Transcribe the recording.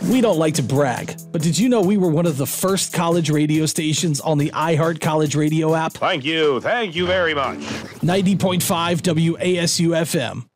We don't like to brag, but did you know we were one of the first college radio stations on the iHeart College Radio app? Thank you very much. 90.5 WASU FM.